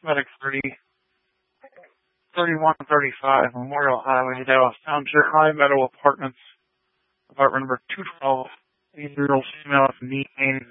Medic 3135 Memorial Highway, Dallas Township, High Meadow Apartments, apartment number 212, 8-year-old female with knee pain,